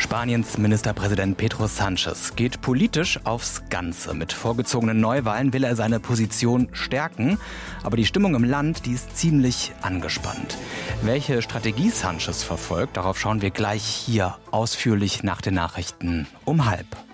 Spaniens Ministerpräsident Pedro Sánchez geht politisch aufs Ganze. Mit vorgezogenen Neuwahlen will er seine Position stärken. Aber die Stimmung im Land, die ist ziemlich angespannt. Welche Strategie Sánchez verfolgt, darauf schauen wir gleich hier ausführlich nach den Nachrichten um 12:30.